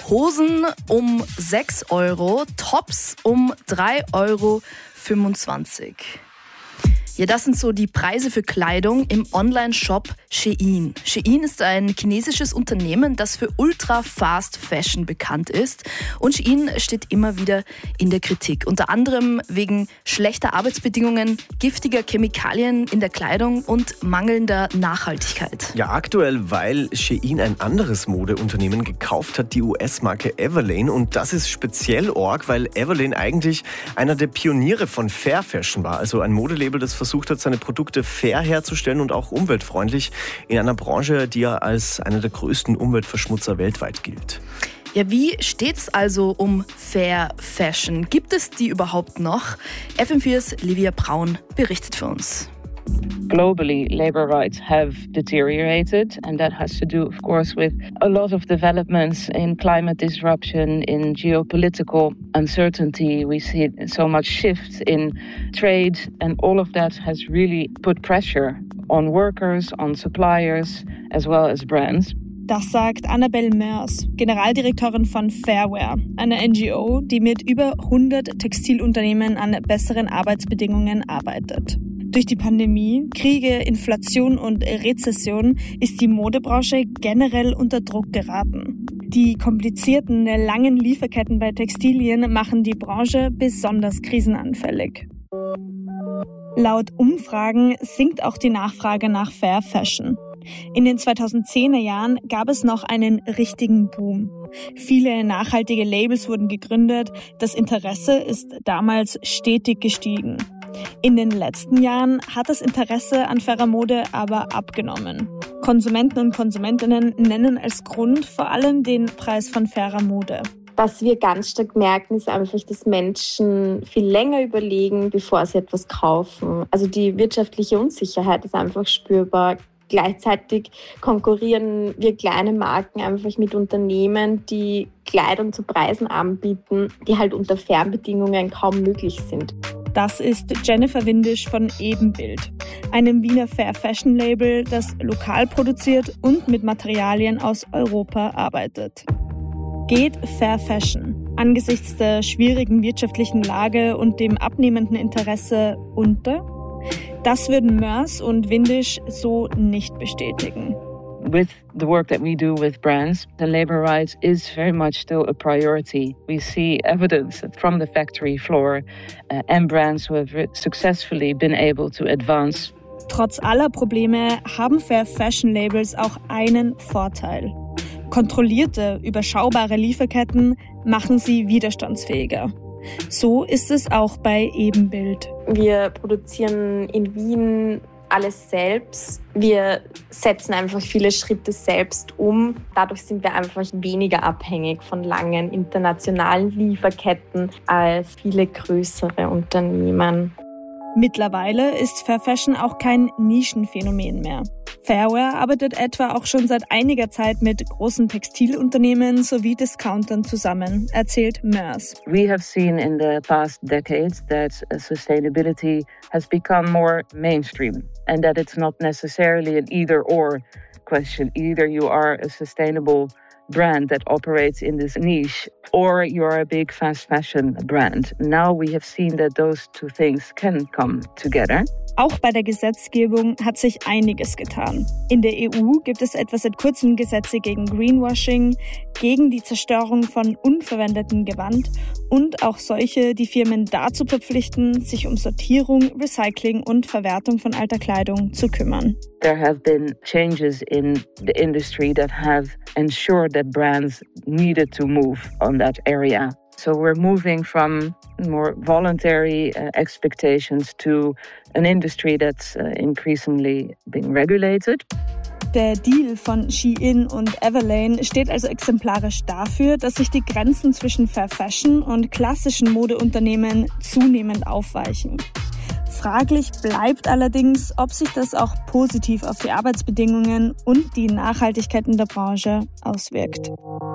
Hosen um 6 Euro, Tops um 3,25 Euro. Ja, das sind so die Preise für Kleidung im Online-Shop Shein. Shein ist ein chinesisches Unternehmen, das für Ultra-Fast-Fashion bekannt ist. Und Shein steht immer wieder in der Kritik. Unter anderem wegen schlechter Arbeitsbedingungen, giftiger Chemikalien in der Kleidung und mangelnder Nachhaltigkeit. Ja, aktuell, weil Shein ein anderes Modeunternehmen gekauft hat, die US-Marke Everlane. Und das ist speziell arg, weil Everlane eigentlich einer der Pioniere von Fair Fashion war. Also ein Modelabel, das versucht hat, seine Produkte fair herzustellen und auch umweltfreundlich in einer Branche, die ja als einer der größten Umweltverschmutzer weltweit gilt. Ja, wie steht's also um Fair Fashion? Gibt es die überhaupt noch? FM4's Livia Braun berichtet für uns. Globally, labor rights have deteriorated, and that has to do, of course, with a lot of developments in climate disruption, in geopolitical uncertainty. We see so much shift in trade, and all of that has really put pressure on workers, on suppliers, as well as brands. Das sagt Annabelle Moers, Generaldirektorin von Fairwear, einer NGO, die mit über 100 Textilunternehmen an besseren Arbeitsbedingungen arbeitet. Durch die Pandemie, Kriege, Inflation und Rezession ist die Modebranche generell unter Druck geraten. Die komplizierten, langen Lieferketten bei Textilien machen die Branche besonders krisenanfällig. Laut Umfragen sinkt auch die Nachfrage nach Fair Fashion. In den 2010er Jahren gab es noch einen richtigen Boom. Viele nachhaltige Labels wurden gegründet, das Interesse ist damals stetig gestiegen. In den letzten Jahren hat das Interesse an fairer Mode aber abgenommen. Konsumenten und Konsumentinnen nennen als Grund vor allem den Preis von fairer Mode. Was wir ganz stark merken, ist einfach, dass Menschen viel länger überlegen, bevor sie etwas kaufen. Also die wirtschaftliche Unsicherheit ist einfach spürbar. Gleichzeitig konkurrieren wir kleine Marken einfach mit Unternehmen, die Kleidung zu Preisen anbieten, die halt unter fairen Bedingungen kaum möglich sind. Das ist Jennifer Windisch von Ebenbild, einem Wiener Fair-Fashion-Label, das lokal produziert und mit Materialien aus Europa arbeitet. Geht Fair Fashion angesichts der schwierigen wirtschaftlichen Lage und dem abnehmenden Interesse unter? Das würden Moers und Windisch so nicht bestätigen. With the work that we do with brands, the labor rights is very much still a priority. We see evidence from the factory floor and brands who have successfully been able to advance. Trotz aller Probleme haben Fair Fashion Labels auch einen Vorteil. Kontrollierte, überschaubare Lieferketten machen sie widerstandsfähiger. So ist es auch bei Ebenbild. Wir produzieren in Wien alles selbst. Wir setzen einfach viele Schritte selbst um. Dadurch sind wir einfach weniger abhängig von langen internationalen Lieferketten als viele größere Unternehmen. Mittlerweile ist Fair Fashion auch kein Nischenphänomen mehr. Fairwear arbeitet etwa auch schon seit einiger Zeit mit großen Textilunternehmen sowie Discountern zusammen, erzählt Moers. We have seen in the past decades that sustainability has become more mainstream and that it's not necessarily an either-or question. Either you are a sustainable brand that operates in this niche or you're a big fast fashion brand. Now we have seen that those two things can come together. Auch bei der Gesetzgebung hat sich einiges getan. In der EU gibt es etwa seit kurzem Gesetze gegen Greenwashing, gegen die Zerstörung von unverwendetem Gewand und auch solche, die Firmen dazu verpflichten, sich um Sortierung, Recycling und Verwertung von alter Kleidung zu kümmern. There have been changes in the industry that have ensured that brands needed to move on that area. So we're moving from more voluntary expectations to an industry that's increasingly being regulated. Der Deal von Shein und Everlane steht also exemplarisch dafür, dass sich die Grenzen zwischen Fair Fashion und klassischen Modeunternehmen zunehmend aufweichen. Fraglich bleibt allerdings, ob sich das auch positiv auf die Arbeitsbedingungen und die Nachhaltigkeit in der Branche auswirkt.